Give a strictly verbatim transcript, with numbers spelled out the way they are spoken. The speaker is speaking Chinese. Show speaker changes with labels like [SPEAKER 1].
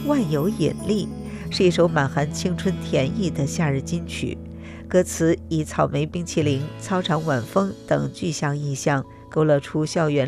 [SPEAKER 1] 万有引力》，是一首满含青春甜意的夏日金曲。歌词以草莓冰淇淋、操场晚风等具象意象，勾勒出校园